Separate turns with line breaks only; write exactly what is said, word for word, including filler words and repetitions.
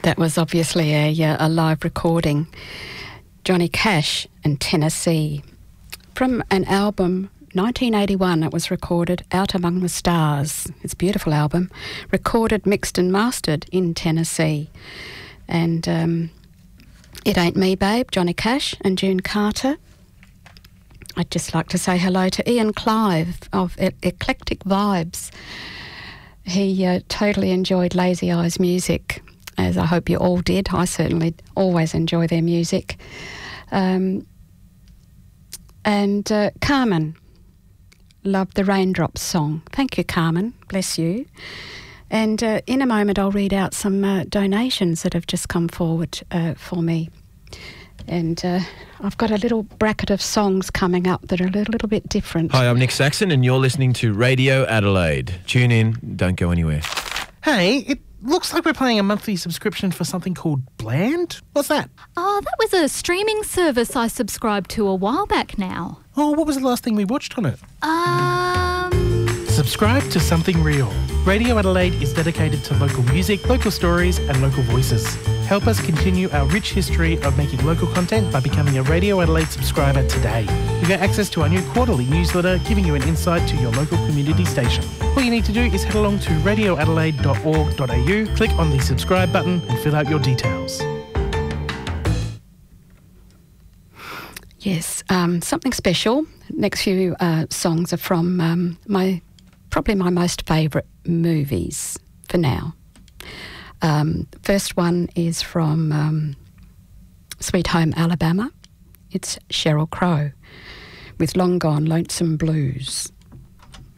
That was obviously a, a live recording. Johnny Cash and Tennessee. From an album, nineteen eighty-one, it was recorded, Out Among the Stars. It's a beautiful album. Recorded, mixed and mastered in Tennessee. And um, It Ain't Me, Babe, Johnny Cash and June Carter. I'd just like to say hello to Ian Clive of e- Eclectic Vibes. He uh, totally enjoyed Lazy Eyes music, as I hope you all did. I certainly always enjoy their music. Um, and uh, Carmen loved the Raindrops song. Thank you, Carmen. Bless you. And uh, in a moment I'll read out some uh, donations that have just come forward uh, for me. And uh, I've got a little bracket of songs coming up that are a little, little bit different.
Hi, I'm Nick Saxon and you're listening to Radio Adelaide. Tune in, don't go anywhere.
Hey, it looks like we're paying a monthly subscription for something called Bland. What's that?
Oh, that was a streaming service I subscribed to a while back now.
Oh, what was the last thing we watched on it?
Um...
Subscribe to Something Real. Radio Adelaide is dedicated to local music, local stories and local voices. Help us continue our rich history of making local content by becoming a Radio Adelaide subscriber today. You get access to our new quarterly newsletter giving you an insight to your local community station. All you need to do is head along to radio adelaide dot org dot a u, click on the subscribe button and fill out your details.
Yes, um, something special. Next few uh, songs are from um, my probably my most favourite movies for now. Um, first one is from um, Sweet Home Alabama. It's Sheryl Crow with Long Gone Lonesome Blues.